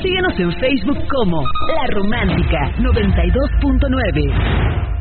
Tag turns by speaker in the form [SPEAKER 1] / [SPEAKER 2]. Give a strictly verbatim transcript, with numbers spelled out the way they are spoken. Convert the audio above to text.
[SPEAKER 1] Síguenos en Facebook como La Romántica noventa y dos punto nueve.